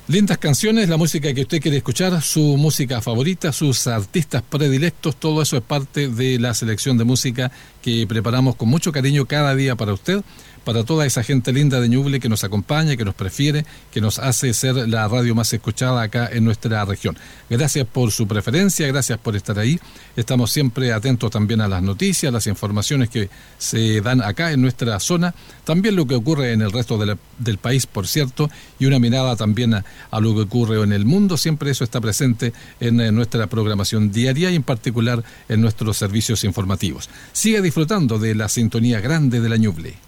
Lindas canciones, la música que usted quiere escuchar, su música favorita, sus artistas predilectos, todo eso es parte de la selección de música que preparamos con mucho cariño cada día para usted, para toda esa gente linda de Ñuble que nos acompaña, que nos prefiere, que nos hace ser la radio más escuchada acá en nuestra región. Gracias por su preferencia, gracias por estar ahí. Estamos siempre atentos también a las noticias, las informaciones que se dan acá en nuestra zona, también lo que ocurre en el resto del país, por cierto, y una mirada también a lo que ocurre en el mundo. Siempre eso está presente en nuestra programación diaria y en particular en nuestros servicios informativos. Siga disfrutando de la sintonía grande de la Ñuble.